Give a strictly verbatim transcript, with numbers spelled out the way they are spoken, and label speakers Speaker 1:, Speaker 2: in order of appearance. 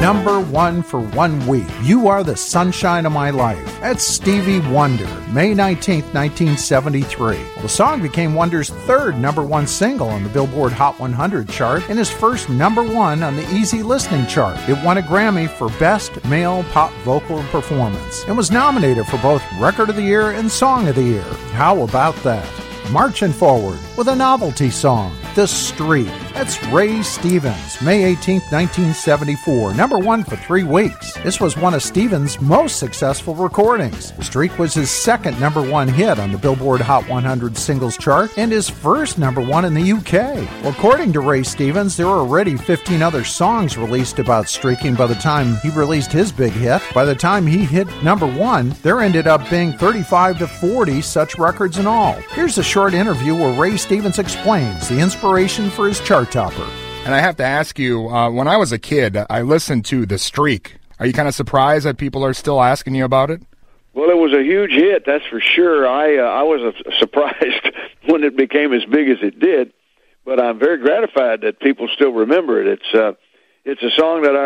Speaker 1: number one for one week. You Are the Sunshine of My Life. That's Stevie Wonder, May nineteenth, nineteen seventy-three. Well, the song became Wonder's third number one single on the Billboard Hot one hundred chart and his first number one on the Easy Listening chart. It won a Grammy for Best Male Pop Vocal Performance and was nominated for both Record of the Year and Song of the Year. How about that? Marching forward with a novelty song, The Streak. That's Ray Stevens, May eighteenth, nineteen seventy-four, number one for three weeks. This was one of Stevens' most successful recordings. The Streak was his second number one hit on the Billboard Hot one hundred singles chart and his first number one in the U K. Well, according to Ray Stevens, there were already fifteen other songs released about streaking by the time he released his big hit. By the time he hit number one, there ended up being thirty-five to forty such records in all. Here's a short interview where Ray Stevens explains the inspiration for his chart topper.
Speaker 2: And I have to ask you, uh, when I was a kid, I listened to The Streak. Are you kind of surprised that people are still asking you about it?
Speaker 3: Well, it was a huge hit, that's for sure. I uh, I was uh, surprised when it became as big as it did, but I'm very gratified that people still remember it. It's uh, it's a song that I